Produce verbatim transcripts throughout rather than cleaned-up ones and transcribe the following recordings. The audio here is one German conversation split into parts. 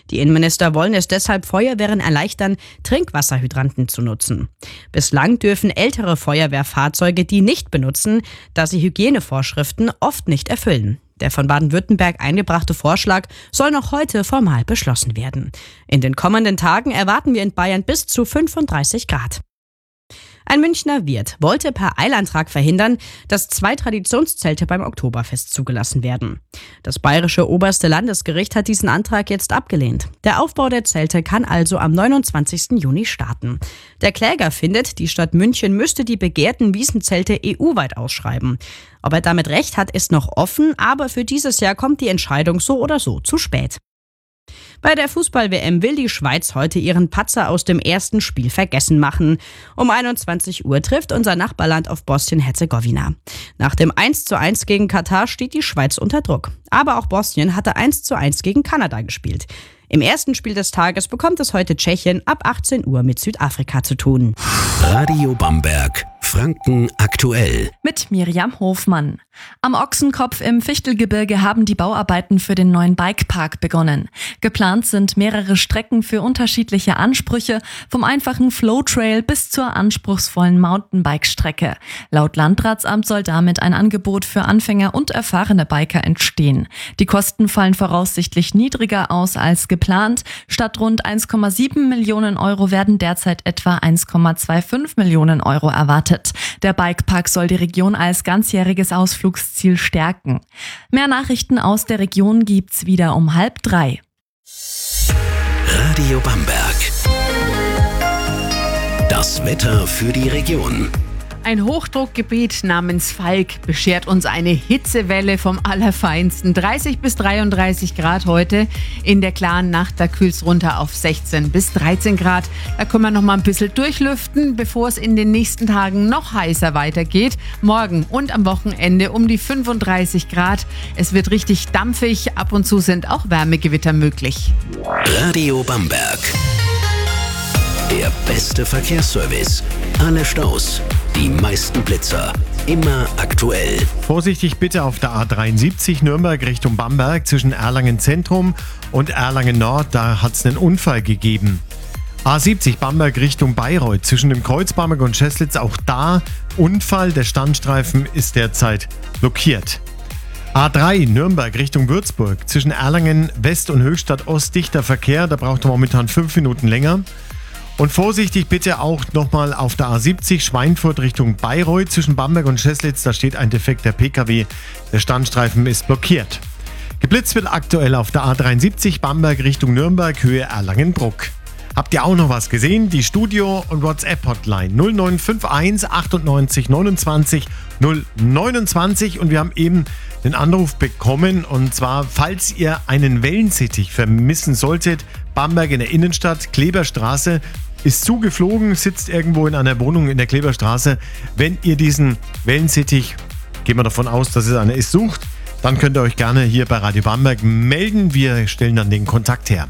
Die Innenminister wollen es deshalb Feuerwehren erleichtern, Trinkwasserhydranten zu nutzen. Bislang dürfen ältere Feuerwehrfahrzeuge die nicht benutzen, da sie Hygienevorschriften oft nicht erfüllen. Der von Baden-Württemberg eingebrachte Vorschlag soll noch heute formal beschlossen werden. In den kommenden Tagen erwarten wir in Bayern bis zu fünfunddreißig Grad. Ein Münchner Wirt wollte per Eilantrag verhindern, dass zwei Traditionszelte beim Oktoberfest zugelassen werden. Das bayerische oberste Landesgericht hat diesen Antrag jetzt abgelehnt. Der Aufbau der Zelte kann also am neunundzwanzigsten Juni starten. Der Kläger findet, die Stadt München müsste die begehrten Wiesenzelte E U-weit ausschreiben. Ob er damit recht hat, ist noch offen, aber für dieses Jahr kommt die Entscheidung so oder so zu spät. Bei der Fußball-W M will die Schweiz heute ihren Patzer aus dem ersten Spiel vergessen machen. Um einundzwanzig Uhr trifft unser Nachbarland auf Bosnien-Herzegowina. Nach dem eins zu eins gegen Katar steht die Schweiz unter Druck. Aber auch Bosnien hatte eins zu eins gegen Kanada gespielt. Im ersten Spiel des Tages bekommt es heute Tschechien ab achtzehn Uhr mit Südafrika zu tun. Radio Bamberg, Franken aktuell. Mit Miriam Hofmann. Am Ochsenkopf im Fichtelgebirge haben die Bauarbeiten für den neuen Bikepark begonnen. Geplant sind mehrere Strecken für unterschiedliche Ansprüche, vom einfachen Flowtrail bis zur anspruchsvollen Mountainbike-Strecke. Laut Landratsamt soll damit ein Angebot für Anfänger und erfahrene Biker entstehen. Die Kosten fallen voraussichtlich niedriger aus als geplant. Statt rund eins Komma sieben Millionen Euro werden derzeit etwa eins Komma fünfundzwanzig Millionen Euro erwartet. Der Bikepark soll die Region als ganzjähriges Ausflugsziel stärken. Mehr Nachrichten aus der Region gibt's wieder um halb drei. Radio Bamberg. Das Wetter für die Region. Ein Hochdruckgebiet namens Falk beschert uns eine Hitzewelle vom Allerfeinsten. dreißig bis dreiunddreißig Grad heute. In der klaren Nacht, da kühlt es runter auf sechzehn bis dreizehn Grad. Da können wir noch mal ein bisschen durchlüften, bevor es in den nächsten Tagen noch heißer weitergeht. Morgen und am Wochenende um die fünfunddreißig Grad. Es wird richtig dampfig. Ab und zu sind auch Wärmegewitter möglich. Radio Bamberg. Der beste Verkehrsservice. Alle Staus. Die meisten Blitzer. Immer aktuell. Vorsichtig bitte auf der A dreiundsiebzig Nürnberg Richtung Bamberg zwischen Erlangen Zentrum und Erlangen Nord. Da hat es einen Unfall gegeben. A siebzig Bamberg Richtung Bayreuth zwischen dem Kreuz Bamberg und Scheßlitz. Auch da Unfall. Der Standstreifen ist derzeit blockiert. A drei Nürnberg Richtung Würzburg zwischen Erlangen West und Höchstadt Ost dichter Verkehr. Da braucht er momentan fünf Minuten länger. Und vorsichtig bitte auch nochmal auf der A siebzig Schweinfurt Richtung Bayreuth zwischen Bamberg und Scheßlitz. Da steht ein defekter P K W. Der Standstreifen ist blockiert. Geblitzt wird aktuell auf der A dreiundsiebzig Bamberg Richtung Nürnberg Höhe Erlangenbruck. Habt ihr auch noch was gesehen? Die Studio- und WhatsApp-Hotline null neun fünf eins achtundneunzig neunundzwanzig null neunundzwanzig. Und wir haben eben den Anruf bekommen, und zwar, falls ihr einen Wellensittich vermissen solltet, Bamberg in der Innenstadt, Kleberstraße, ist zugeflogen, sitzt irgendwo in einer Wohnung in der Kleberstraße. Wenn ihr diesen Wellensittich, gehen wir davon aus, dass es einer ist, sucht, dann könnt ihr euch gerne hier bei Radio Bamberg melden. Wir stellen dann den Kontakt her.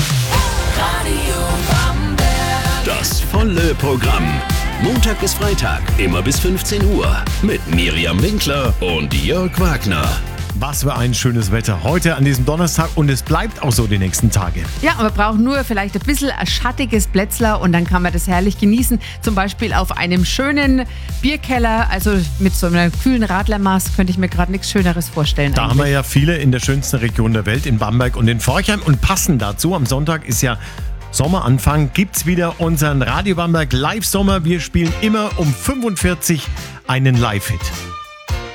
Radio Bamberg. Das volle Programm. Montag bis Freitag, immer bis fünfzehn Uhr. Mit Miriam Winkler und Jörg Wagner. Was für ein schönes Wetter heute an diesem Donnerstag, und es bleibt auch so die nächsten Tage. Ja, man braucht nur vielleicht ein bisschen ein schattiges Plätzler und dann kann man das herrlich genießen. Zum Beispiel auf einem schönen Bierkeller, also mit so einer kühlen Radlermaß könnte ich mir gerade nichts Schöneres vorstellen. Da eigentlich. haben wir ja viele in der schönsten Region der Welt, in Bamberg und in Forchheim. Und passend dazu, am Sonntag ist ja Sommeranfang, gibt's wieder unseren Radio Bamberg Live-Sommer. Wir spielen immer um fünfundvierzig einen Live-Hit.